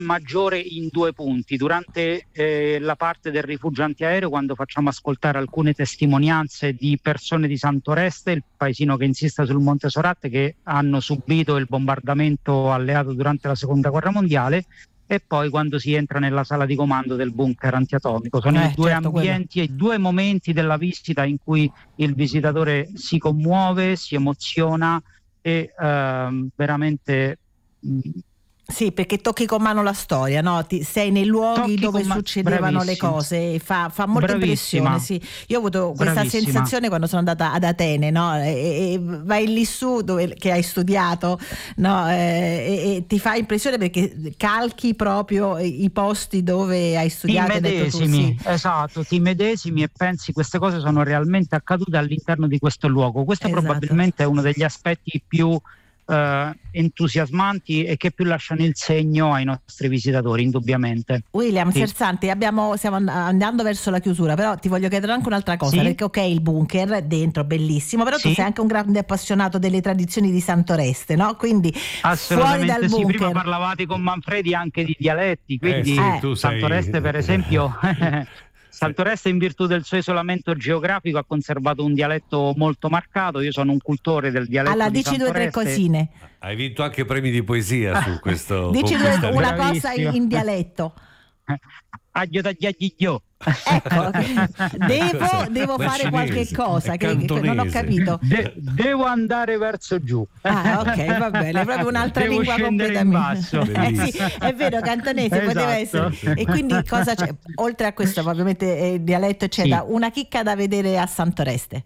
maggiore in 2 punti. Durante la parte del rifugio antiaereo, quando facciamo ascoltare alcune testimonianze di persone di Santoreste, il paesino che insiste sul Monte Soracte, che hanno subito il bombardamento alleato durante la seconda guerra mondiale, e poi quando si entra nella sala di comando del bunker antiatomico. Sono i 2 ambienti e i 2 momenti della visita in cui il visitatore si commuove, si emoziona e veramente... Sì, perché tocchi con mano la storia, no? Sei nei luoghi dove succedevano le cose, fa molta impressione. Sì. Io ho avuto questa sensazione quando sono andata ad Atene, no? E vai lì su che hai studiato, no? E ti fa impressione perché calchi proprio i posti dove hai studiato. Ti medesimi, esatto, ti medesimi e pensi queste cose sono realmente accadute all'interno di questo luogo. Questo probabilmente è uno degli aspetti più entusiasmanti e che più lasciano il segno ai nostri visitatori, indubbiamente. William Sersanti, stiamo andando verso la chiusura, però ti voglio chiedere anche un'altra cosa, perché ok, il bunker dentro bellissimo, però tu sei anche un grande appassionato delle tradizioni di Santoreste, no? Quindi fuori dal bunker. Prima parlavate con Manfredi anche di dialetti, quindi Santoreste per esempio Santoreste, in virtù del suo isolamento geografico, ha conservato un dialetto molto marcato. Io sono un cultore del dialetto di Santoreste. Dici 2 o 3 cosine. Hai vinto anche premi di poesia su questo. Dici una cosa in dialetto. Ecco, devo fare qualche cosa che non ho capito. Devo andare verso giù. Ok, va bene, proprio un'altra lingua completamente. Sì, è vero, cantonese poteva essere. E quindi cosa c'è? Oltre a questo, ovviamente dialetto eccetera, una chicca da vedere a Santoreste.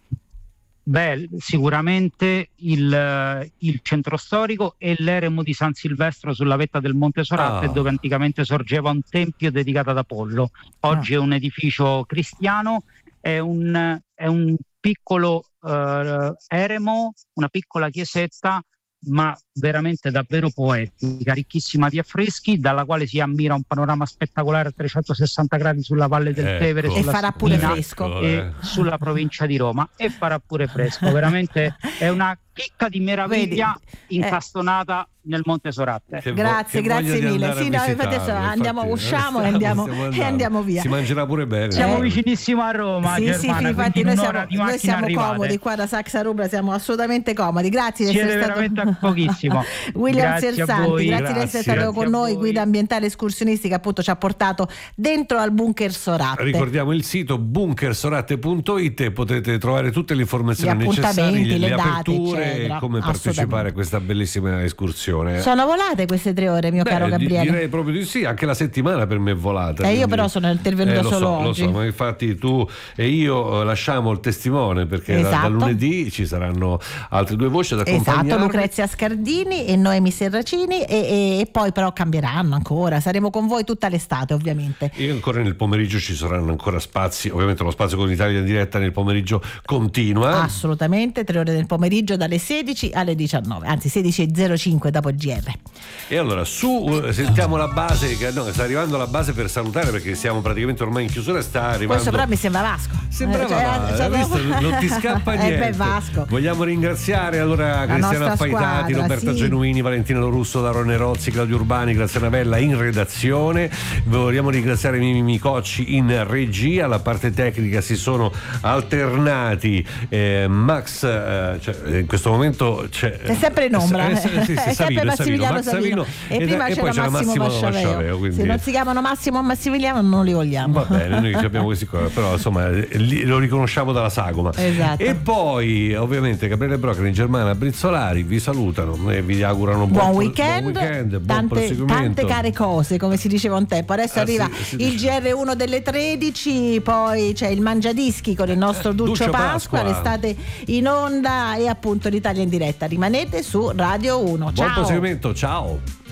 Beh, sicuramente il centro storico e l'eremo di San Silvestro sulla vetta del Monte Soracte, dove anticamente sorgeva un tempio dedicato ad Apollo. Oggi è un edificio cristiano, è un piccolo eremo, una piccola chiesetta, ma veramente davvero poetica, ricchissima di affreschi, dalla quale si ammira un panorama spettacolare a 360 gradi sulla Valle del Tevere, e farà pure fresco, e sulla provincia di Roma, e farà pure fresco. Veramente è una chicca di meraviglia incastonata nel Monte Soracte. Grazie mille. Sì, adesso usciamo e andiamo via. Si mangerà pure bene. Siamo vicinissimo a Roma, Germana, infatti noi siamo comodi qua da Saxa Rubra, siamo assolutamente comodi. Grazie di essere stato veramente pochissimo. William Sersanti, grazie di essere stato con noi, guida ambientale escursionistica, appunto ci ha portato dentro al bunker Soracte. Ricordiamo il sito bunkersoracte.it, potete trovare tutte le informazioni necessarie, le aperture e come partecipare a questa bellissima escursione. Sono volate queste 3 ore, mio caro Gabriele? Direi proprio di sì, anche la settimana per me è volata. Io però sono intervenuto solo oggi. Lo so, ma infatti tu e io lasciamo il testimone, perché da lunedì ci saranno altre 2 voci da accompagnarvi. Esatto, Lucrezia Scardini e Noemi Serracini, e poi però cambieranno ancora, saremo con voi tutta l'estate ovviamente. E ancora nel pomeriggio ci saranno ancora spazi, ovviamente lo spazio con Italia in diretta nel pomeriggio continua. Assolutamente, 3 ore del pomeriggio dalle 16 alle 19, anzi 16:05 dopo GR. E allora sentiamo la base, sta arrivando la base per salutare, perché siamo praticamente ormai in chiusura, sta arrivando. Questo però mi sembra Vasco. Non ti scappa niente. Vasco. Vogliamo ringraziare allora Cristiana Affaitati, Roberta Genuini, Valentina Lorusso, Darone Rozzi, Claudio Urbani, Graziana Bella in redazione. Vogliamo ringraziare Mimi Cocci in regia. La parte tecnica si sono alternati Max, in questo momento c'è sempre in ombra, è sempre Massimiliano Savino, e prima c'era poi Massimo Masciaveo. Quindi... se non si chiamano Massimo o Massimiliano non li vogliamo. Va bene, noi abbiamo questi qua, però insomma lo riconosciamo dalla sagoma. Esatto. E poi ovviamente Gabriele Broccoli e Germana Brizzolari vi salutano e vi augurano buon weekend, buon tante care cose, come si diceva un tempo. Adesso arriva il GR1 delle 13, poi c'è il Mangiadischi con il nostro Duccio Pasqua, restate in onda, e appunto l'Italia in diretta. Rimanete su Radio 1. Buon proseguimento, ciao.